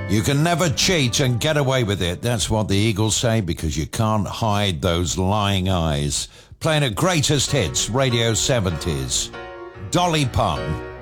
You can never cheat and get away with it. That's what the Eagles say, because you can't hide those lying eyes. Playing at Greatest Hits, Radio 70s. Dolly Parton.